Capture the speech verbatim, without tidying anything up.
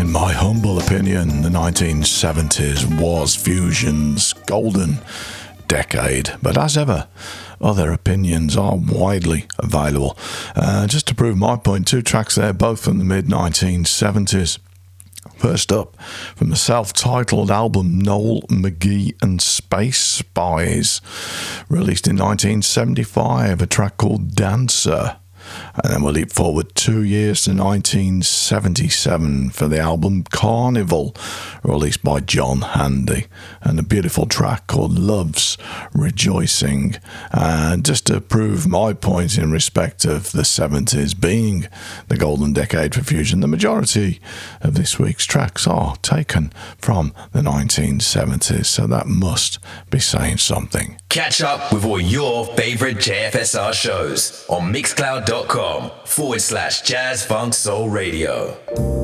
my humble opinion, the nineteen seventies was fusion's golden decade, but as ever, other opinions are widely available. Uh, just to prove my point, two tracks there, both from the mid nineteen seventies. First up, from the self-titled album Noel McGee and Space Spies, released in nineteen seventy-five, a track called Dancer. And then we'll leap forward two years to nineteen seventy-seven for the album Carnival, released by John Handy, and a beautiful track called Love's Rejoicing. And just to prove my point in respect of the seventies being the golden decade for fusion, the majority of this week's tracks are taken from the nineteen seventies, so that must be saying something. Catch up with all your favourite J F S R shows on mixcloud.com forward slash jazz funk soul radio.